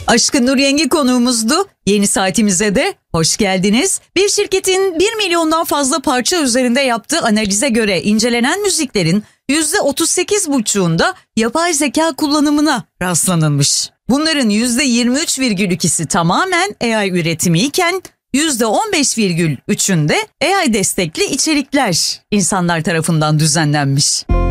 Aşkın Nur Yengi konuğumuzdu. Yeni saatimize de hoş geldiniz. Bir şirketin 1 milyondan fazla parça üzerinde yaptığı analize göre incelenen müziklerin %38,5'unda yapay zeka kullanımına rastlanılmış. Bunların %23,2'si tamamen AI üretimi iken %15,3'ünde AI destekli içerikler insanlar tarafından düzenlenmiş.